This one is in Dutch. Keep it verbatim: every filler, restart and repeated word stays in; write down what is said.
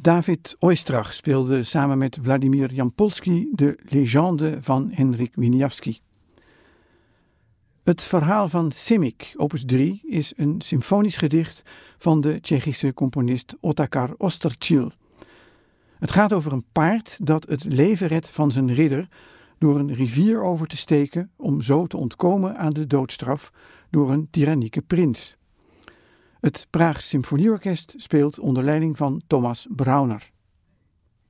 David Oistrakh speelde samen met Vladimir Jampolsky de legende van Henryk Wieniawski. Het verhaal van Simic, opus drie, is een symfonisch gedicht van de Tsjechische componist Otakar Ostertschil. Het gaat over een paard dat het leven redt van zijn ridder door een rivier over te steken om zo te ontkomen aan de doodstraf door een tyrannieke prins. Het Praags Symfonieorkest speelt onder leiding van Thomas Brauner.